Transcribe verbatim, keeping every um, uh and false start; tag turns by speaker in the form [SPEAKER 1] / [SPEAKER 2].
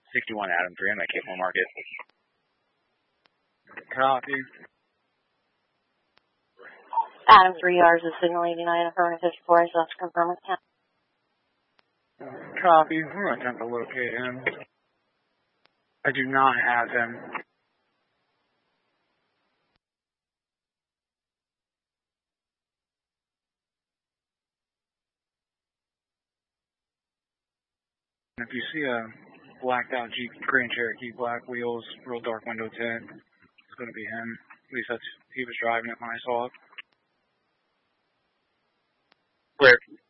[SPEAKER 1] sixty-one Adam three, I'm at Cape Horn Market.
[SPEAKER 2] Copy.
[SPEAKER 3] Adam three yards is signal eighty-nine, affirmative fifty-four, I still have to confirm with him.
[SPEAKER 2] Copy. We're going to attempt to locate him. I do not have him. If you see a blacked out Jeep Grand Cherokee, black wheels, real dark window tint, it's going to be him. At least that's, he was driving it when I saw it.
[SPEAKER 1] Clear.